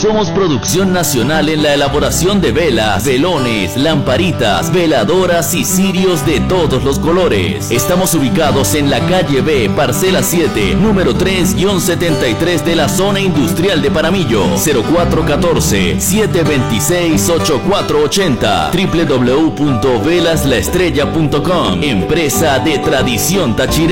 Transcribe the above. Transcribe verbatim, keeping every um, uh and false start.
Somos producción nacional en la elaboración de velas, velones, lamparitas, veladoras y cirios de todos los colores. Estamos ubicados en la calle B, parcela siete, número tres setenta y tres de la zona industrial de Paramillo. Cero cuatro uno cuatro, siete dos seis, ocho cuatro ocho cero. w w w punto velas la estrella punto com. Empresa de tradición Táchira.